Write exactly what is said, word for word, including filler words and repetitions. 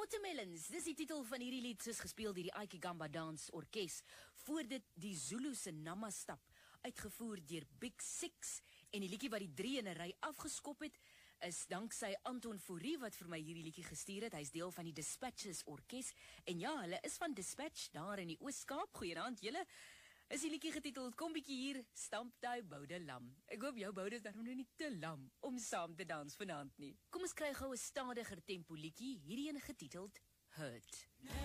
Watermelons, dis die titel van hierdie lied, soos gespeel deur die Aikigamba Dance Orkes. Voor dit die Zulu se Namastap, uitgevoer deur Big Six, en die liedjie wat die drie in 'n ry afgeskop het, is danksy Anton Fourie wat vir my hierdie liedjie gestuur het. Hy's deel van die Dispatches Orkes, en ja, hulle is van Dispatch daar in die Oos-Kaap. Goeienaand julle. Is die liedjie getiteld Kom bietjie hier, stamp daai boude lam. Ek hoop jou boude is daarom nou nie te lam om saam te dans vanaand nie. Kom ons kry gou 'n stadiger tempo liedjie, hierdie een getiteld Hurt.